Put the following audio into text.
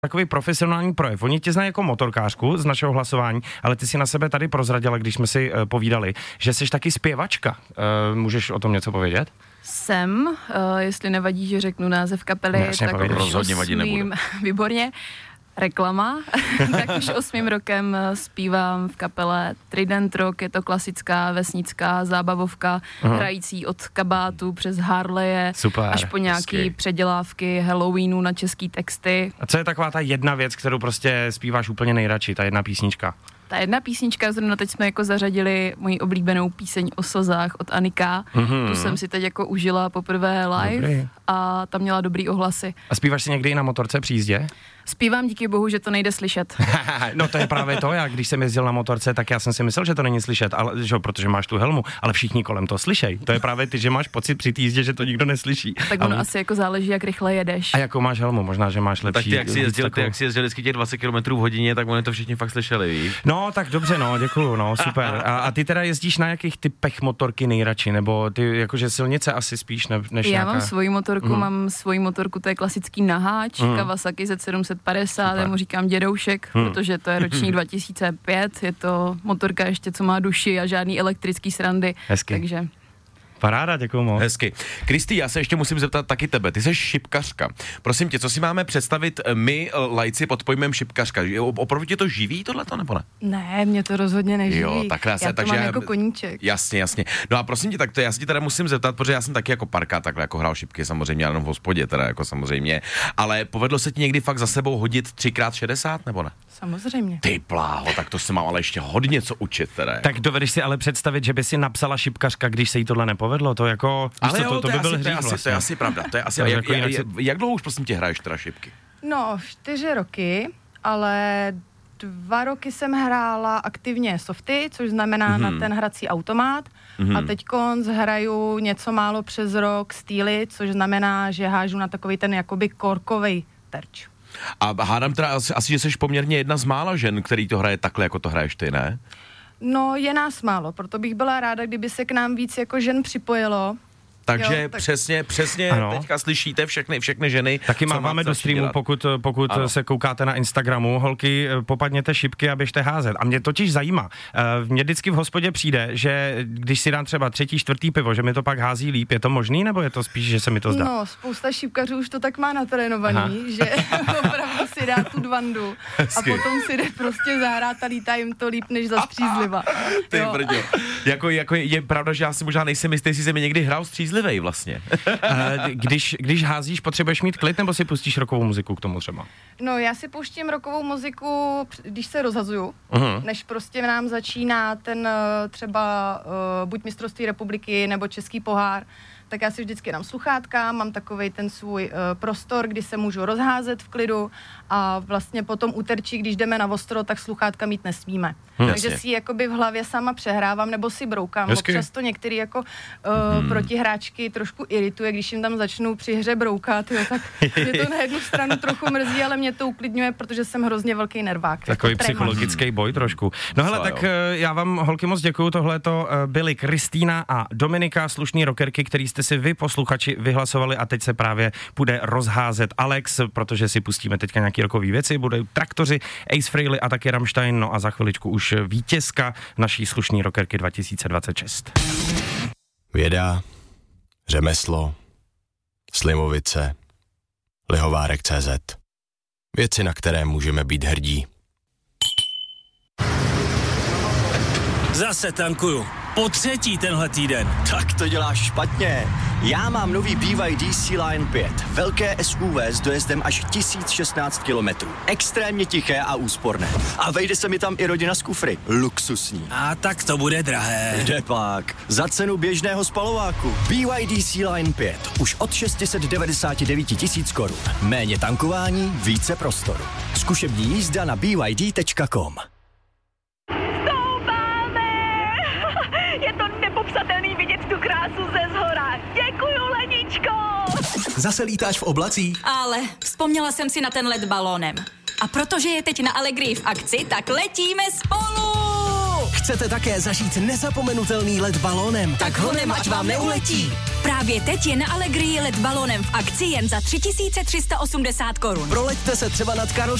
takový profesionální projev. Oni tě znají jako motorkářku z našeho hlasování, ale ty si na sebe tady prozradila, když jsme si povídali, že jsi taky zpěvačka. Můžeš o tom něco povědět? Jsem, jestli nevadí, že řeknu název kapely, tak rozhodně vadí nebude. Výborně. Reklama, tak už 8 rokem zpívám v kapele Trident Rock, je to klasická vesnická zábavovka, hrající od kabátu přes Harleje až po nějaký předělávky Halloweenu na český texty. A co je taková ta jedna věc, kterou prostě zpíváš úplně nejradši, ta jedna písnička? Ta jedna písnička, zrovna teď jsme jako zařadili moji oblíbenou píseň o slzách od Anika. Tu jsem si teď jako užila poprvé live. Dobrý. A ta měla dobrý ohlasy. A zpíváš si někdy i na motorce při jízdě? Zpívám, díky bohu, že to nejde slyšet. No to je právě to, já když jsem jezdil na motorce, tak já jsem si myslel, že to není slyšet, ale, že, protože máš tu helmu, ale všichni kolem to slyšej. To je právě ty, že máš pocit při té jízdě, že to nikdo neslyší. Tak ono asi jako záleží, jak rychle jedeš. A jakou máš helmu, možná, že máš lepší. Tak ty, jak jsi jezdil vždycky těch 20 km v hodině, tak oni to všichni fakt slyšeli, víš? No, tak dobře, no, děkuju, no, super. A ty teda jezdíš na jakých typech motorky nejradši, nebo ty jakože silnice asi spíš než já nějaká... mám svoji motorku, to je klasický naháč, Kawasaki Z750, já mu říkám dědoušek, protože to je ročník 2005, je to motorka ještě, co má duši a žádný elektrický srandy. Hezky. Takže... Paráda, děkuju moc. Hezky. Kristý, já se ještě musím zeptat taky tebe. Ty jsi šipkařka. Prosím tě, co si máme představit my, lajci, pod pojmem šipkařka? Opravdu tě to živí tohleto, nebo ne? Ne, mě to rozhodně neživí. Jo, takhle já to mám jako koníček. Jasně. No a prosím tě, tak to já si tě teda musím zeptat, protože já jsem taky jako parka takhle jako hrál šipky, samozřejmě, jenom v hospodě teda jako samozřejmě. Ale povedlo se ti někdy fakt za sebou hodit 3x60, nebo ne? Samozřejmě. Ty bláho, tak to se mám ale ještě hodně co učit teda. Tak dovedeš si ale představit, že by si napsala šipkařka, když se jí tohle nepovedlo, to jako... Ale jo, to by byl hřích vlastně. To je asi pravda, to je asi... Jak dlouho už prosím tě hraješ teda šipky? No, 4 roky, ale 2 roky jsem hrála aktivně softy, což znamená na ten hrací automat. A teďkonc hraju něco málo přes rok stýly, což znamená, že hážu na takový ten jakoby korkovej terč. A hádám teda asi, že jsi poměrně jedna z mála žen, který to hraje takhle, jako to hraješ ty, ne? No, je nás málo, proto bych byla ráda, kdyby se k nám víc jako žen připojilo. Takže přesně, ano. Teďka slyšíte všechny ženy. Taky máme do streamu, pokud se koukáte na Instagramu, holky, popadněte šipky a běžte házet. A mě totiž zajímá, mě vždycky v hospodě přijde, že když si dám třeba 3., 4. pivo, že mi to pak hází líp, je to možný, nebo je to spíš, že se mi to zdá? No, spousta šipkařů už to tak má natrénovaný, že opravdu si dá tu dvandu a potom si jde prostě zahrát a lítá jim to líp, než zastřízliva. Ty brďo. Jako je pravda, že já si možná nejsem jistý, jestli se mi někdy hrál střízlivej vlastně. Když házíš, potřebuješ mít klid, nebo si pustíš rockovou muziku k tomu třeba? No, já si pouštím rockovou muziku, když se rozhazuju, než prostě nám začíná ten třeba buď mistrovství republiky, nebo český pohár, tak já si vždycky dám sluchátka, mám takovej ten svůj prostor, kdy se můžu rozházet v klidu a vlastně potom u terčí, když jdeme na ostro, tak sluchátka mít nesmíme. Takže si jakoby v hlavě sama přehrávám nebo si broukám. Občas to některý jako protihráčky trošku irituje, když jim tam začnou při hře broukat, tak mě to na jednu stranu trochu mrzí, ale mě to uklidňuje, protože jsem hrozně velký nervák. Takový jako psychologický boj trošku. No hele, tak já vám holky moc děkuju, tohleto byly Kristýna a Dominika, slušný rockerky, který jste si vy posluchači vyhlasovali a teď se právě bude rozházet Alex, protože si pustíme teďka nějaký rockový věci, budou Traktoři, Ace Frehley a taky Rammstein, no a za chviličku už vítězka naší slušný rockerky 2026. Věda, řemeslo, Slimovice, Lihovárek.cz. Věci, na které můžeme být hrdí. Zase tankuju. Po 3. tenhle týden. Tak to děláš špatně. Já mám nový BYD C-Line 5. Velké SUV s dojezdem až 1016 km. Extrémně tiché a úsporné. A vejde se mi tam i rodina z kufry. Luxusní. A tak to bude drahé. Kdepak. Za cenu běžného spalováku. BYD C-Line 5. Už od 699 000 korun. Méně tankování, více prostoru. Zkušební jízda na byd.com. Zase lítáš v oblacích? Ale vzpomněla jsem si na ten let balónem. A protože je teď na Allegrii v akci, tak letíme spolu! Chcete také zažít nezapomenutelný let balónem? Tak honem, ať vám neuletí. Právě teď je na Allegrii let balónem v akci jen za 3380 korun. Proleďte se třeba nad